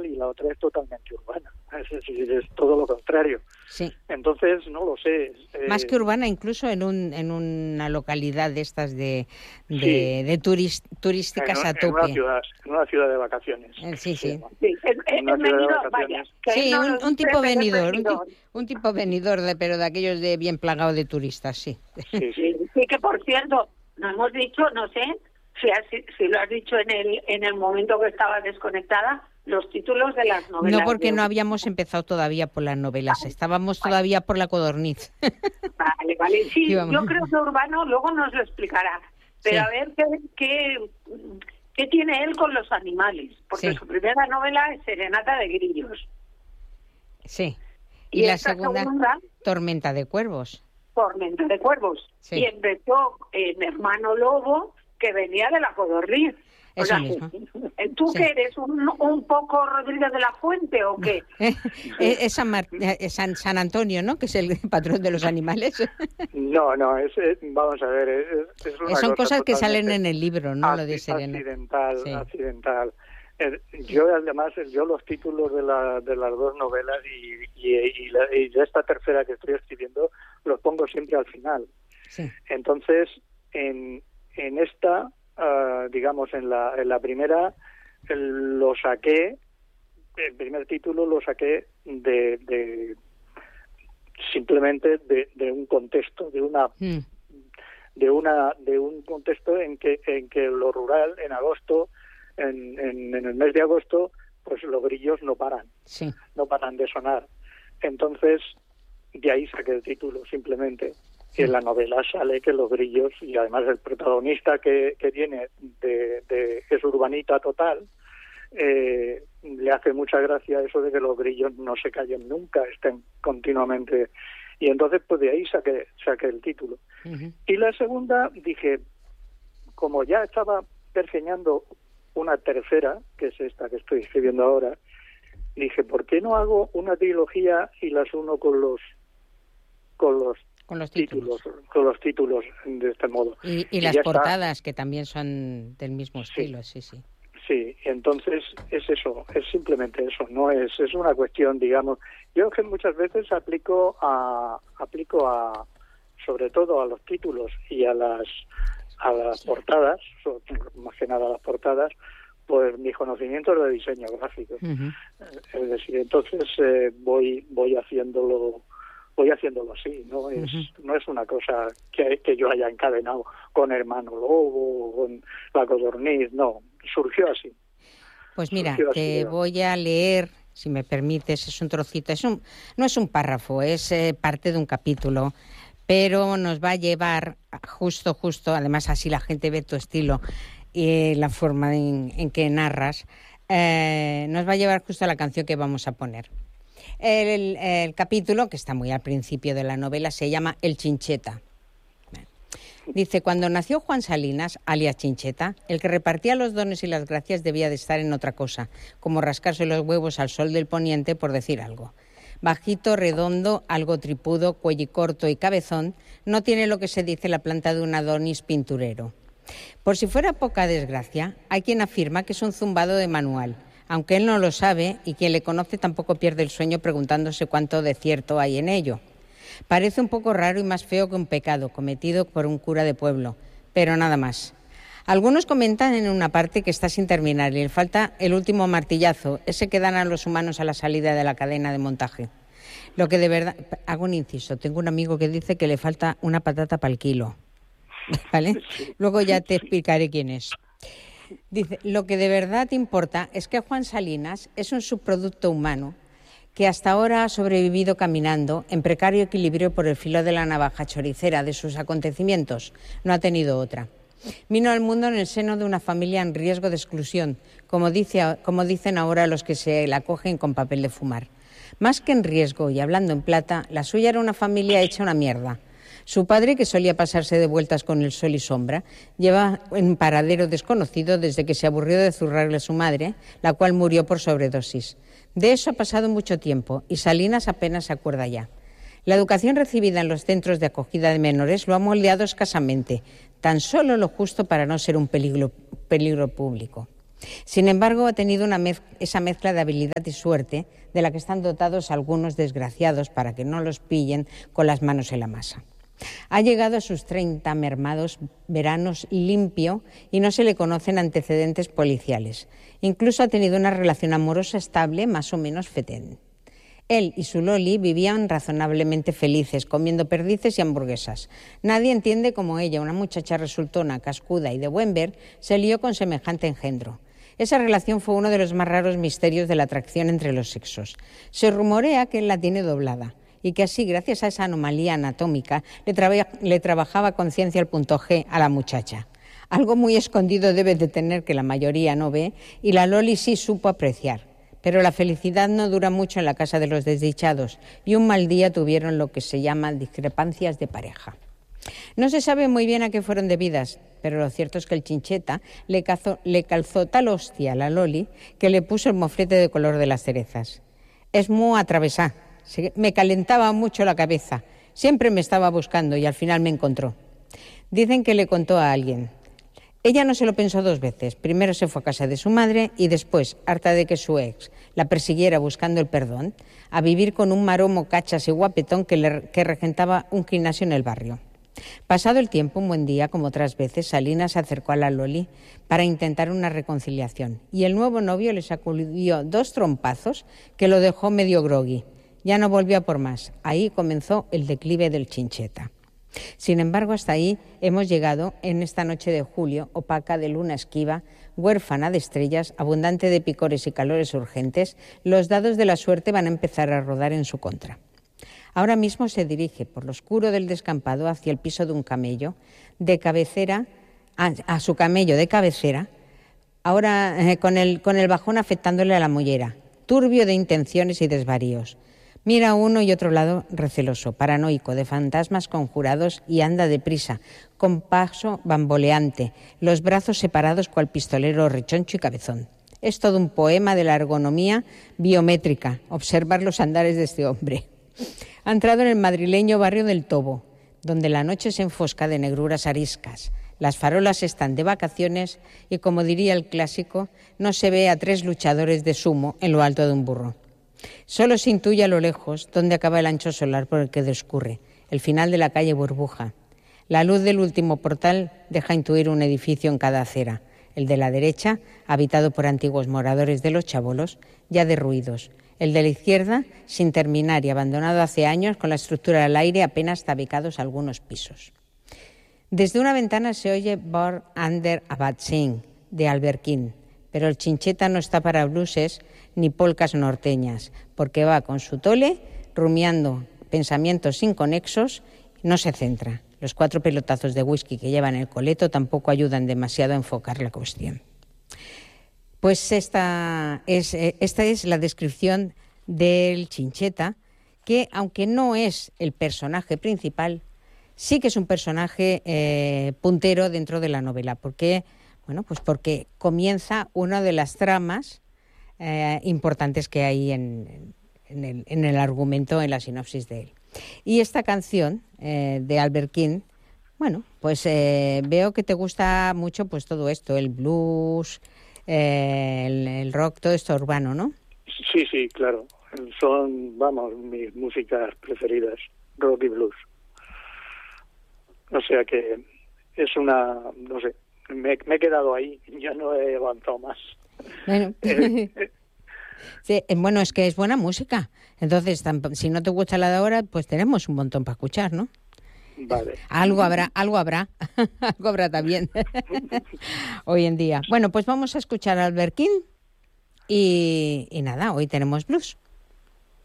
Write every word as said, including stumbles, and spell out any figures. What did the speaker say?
rural y la otra es totalmente urbana. Es decir, es todo lo contrario. Sí. Entonces, no lo sé. Eh, Más que urbana, incluso en un en una localidad de estas de de, sí, de turist, turísticas en, a en tope. una ciudad, en una ciudad de vacaciones. Eh, sí, sí. Sí, es, es, Una es ciudad de venidor, vaya. vacaciones. Que Sí, no un, lo un dice, tipo pero es venidor, un, ti- venidor. un tipo venidor, de, pero de aquellos de bien plagado de turistas, sí. Sí, sí. Sí, sí, que por cierto, no hemos dicho, no sé, si, has, si lo has dicho en el en el momento que estaba desconectada, los títulos de las novelas. No, porque de... no habíamos empezado todavía por las novelas, estábamos todavía por la codorniz. Vale, vale, sí, Íbamos. yo creo que Urbano luego nos lo explicará, pero Sí. a ver qué, qué, qué tiene él con los animales, porque Sí. su primera novela es Serenata de Grillos. Sí. Y, Y la esta segunda, segunda, Tormenta de Cuervos. Tormenta de Cuervos. Sí. Y empezó en Hermano Lobo, que venía de la Codorniz. O Eso sea, mismo. ¿tú Sí. que eres un, un poco Rodríguez de la Fuente o qué? Es San, Mar- eh, San, San Antonio, ¿no? Que es el patrón de los animales. No, no, es, es- vamos a ver, es, es una Son cosa cosas que salen totalmente en el libro, ¿no? Lo de acci- Serena. accidental, Sí. accidental. Eh, Yo además, yo los títulos de, la, de las dos novelas y, y, y, la, y de esta tercera que estoy escribiendo los pongo siempre al final. Sí. Entonces, en, en esta, uh, digamos, en la, en la primera, el, lo saqué, el primer título lo saqué de, de simplemente de, de un contexto, de una Mm. de una de un contexto en que en que lo rural en agosto, en, en, en el mes de agosto, pues los grillos no paran, Sí. no paran de sonar. Entonces, de ahí saqué el título simplemente. Y en la novela sale que los grillos, y además el protagonista que, que viene de, de es urbanita total, eh, le hace mucha gracia eso de que los grillos no se callen nunca, estén continuamente. Y entonces, pues de ahí saqué, saqué el título. Ujú. Y la segunda, dije, como ya estaba pergeñando una tercera, que es esta que estoy escribiendo ahora, dije, ¿por qué no hago una trilogía y las uno con los con los Con los títulos. títulos, con los títulos de este modo? Y, y Y las ya está. portadas, que también son del mismo Sí. estilo, sí, sí. Sí, entonces es eso, es simplemente eso, no es es una cuestión, digamos, yo que muchas veces aplico a aplico a sobre todo a los títulos y a las a las portadas, so- más que nada a las portadas, pues mis conocimientos de diseño gráfico. Ujú. Es decir, entonces eh, voy voy haciéndolo voy haciéndolo así, no es Ujú. no es una cosa que, que yo haya encadenado con Hermano Lobo, con La Codorniz, no, surgió así. Pues mira, Surgió así, te digamos. voy a leer, si me permites, es un trocito, es un, no es un párrafo, es eh, parte de un capítulo, pero nos va a llevar justo, justo, además así la gente ve tu estilo y la forma en, en que narras, eh, nos va a llevar justo a la canción que vamos a poner. El, el, el capítulo, que está muy al principio de la novela, se llama El Chincheta. Dice, cuando nació Juan Salinas, alias Chincheta, el que repartía los dones y las gracias debía de estar en otra cosa, como rascarse los huevos al sol del poniente, por decir algo. Bajito, redondo, algo tripudo, cuellicorto y cabezón, no tiene lo que se dice la planta de un Adonis pinturero. Por si fuera poca desgracia, hay quien afirma que es un zumbado de manual, aunque él no lo sabe y quien le conoce tampoco pierde el sueño preguntándose cuánto de cierto hay en ello. Parece un poco raro y más feo que un pecado cometido por un cura de pueblo, pero nada más. Algunos comentan en una parte que está sin terminar y le falta el último martillazo, ese que dan a los humanos a la salida de la cadena de montaje. Lo que de verdad... Hago un inciso, tengo un amigo que dice que le falta una patata para el kilo, ¿vale? Luego ya te explicaré quién es. Dice, lo que de verdad importa es que Juan Salinas es un subproducto humano que hasta ahora ha sobrevivido caminando en precario equilibrio por el filo de la navaja choricera de sus acontecimientos. No ha tenido otra. Vino al mundo en el seno de una familia en riesgo de exclusión, como, dice, como dicen ahora los que se la cogen con papel de fumar. Más que en riesgo, y hablando en plata, la suya era una familia hecha una mierda. Su padre, que solía pasarse de vueltas con el sol y sombra, lleva en paradero desconocido desde que se aburrió de zurrarle a su madre, la cual murió por sobredosis. De eso ha pasado mucho tiempo y Salinas apenas se acuerda ya. La educación recibida en los centros de acogida de menores lo ha moldeado escasamente, tan solo lo justo para no ser un peligro, peligro público. Sin embargo, ha tenido una mez- esa mezcla de habilidad y suerte de la que están dotados algunos desgraciados para que no los pillen con las manos en la masa. Ha llegado a sus treinta mermados veranos limpio y no se le conocen antecedentes policiales. Incluso ha tenido una relación amorosa estable, más o menos fetén. Él y su Loli vivían razonablemente felices, comiendo perdices y hamburguesas. Nadie entiende cómo ella, una muchacha resultona, cascuda y de buen ver, se lió con semejante engendro. Esa relación fue uno de los más raros misterios de la atracción entre los sexos. Se rumorea que él la tiene doblada y que así, gracias a esa anomalía anatómica, le, traba- le trabajaba con ciencia el punto G a la muchacha. Algo muy escondido debe de tener que la mayoría no ve, y la Loli sí supo apreciar. Pero la felicidad no dura mucho en la casa de los desdichados, y un mal día tuvieron lo que se llaman discrepancias de pareja. No se sabe muy bien a qué fueron debidas, pero lo cierto es que el Chincheta le, cazó, le calzó tal hostia a la Loli que le puso el moflete de color de las cerezas. Es muy atravesá, me calentaba mucho la cabeza, siempre me estaba buscando y al final me encontró. Dicen que le contó a alguien. Ella no se lo pensó dos veces. Primero se fue a casa de su madre y después, harta de que su ex la persiguiera buscando el perdón, a vivir con un maromo cachas y guapetón que, le, que regentaba un gimnasio en el barrio. Pasado el tiempo, un buen día, como otras veces, Salina se acercó a la Loli para intentar una reconciliación y el nuevo novio le sacudió dos trompazos que lo dejó medio grogui. Ya no volvió a por más. Ahí comenzó el declive del Chincheta. Sin embargo, hasta ahí hemos llegado en esta noche de julio, opaca de luna esquiva, huérfana de estrellas, abundante de picores y calores urgentes. Los dados de la suerte van a empezar a rodar en su contra. Ahora mismo se dirige por lo oscuro del descampado hacia el piso de un camello, de cabecera, a, a su camello de cabecera, ahora eh, con, el, con el bajón afectándole a la mollera, turbio de intenciones y desvaríos. Mira a uno y otro lado receloso, paranoico, de fantasmas conjurados y anda deprisa, con paso bamboleante, los brazos separados cual pistolero rechoncho y cabezón. Es todo un poema de la ergonomía biométrica, observar los andares de este hombre. Ha entrado en el madrileño barrio del Tobo, donde la noche se enfosca de negruras ariscas. Las farolas están de vacaciones y, como diría el clásico, no se ve a tres luchadores de sumo en lo alto de un burro. Solo se intuye a lo lejos dónde acaba el ancho solar por el que discurre, el final de la calle Burbuja. La luz del último portal deja intuir un edificio en cada acera. El de la derecha, habitado por antiguos moradores de los Chabolos, ya derruidos. El de la izquierda, sin terminar y abandonado hace años, con la estructura al aire, apenas tabicados algunos pisos. Desde una ventana se oye Born Under a Bad Sing, de Albert King, pero el Chincheta no está para blueses ni polcas norteñas, porque va con su tole, rumiando pensamientos inconexos, no se centra. Los cuatro pelotazos de whisky que lleva en el coleto tampoco ayudan demasiado a enfocar la cuestión. Pues esta es, esta es la descripción del Chincheta, que aunque no es el personaje principal, sí que es un personaje eh, puntero dentro de la novela, porque, bueno, pues porque comienza una de las tramas eh, importantes que hay en, en, el, en el argumento, en la sinopsis de él. Y esta canción eh, de Albert King, bueno, pues eh, veo que te gusta mucho pues todo esto, el blues, eh, el, el rock, todo esto urbano, ¿no? Sí, sí, claro. Son, vamos, mis músicas preferidas, rock y blues. O sea que es una, no sé, me, me he quedado ahí, ya no he avanzado más. Bueno, eh, eh, sí, bueno, es que es buena música. Entonces, si no te gusta la de ahora, pues tenemos un montón para escuchar, ¿no? Vale. Algo habrá, algo habrá, algo habrá también hoy en día. Bueno, pues vamos a escuchar a Albert King y, y nada, hoy tenemos blues.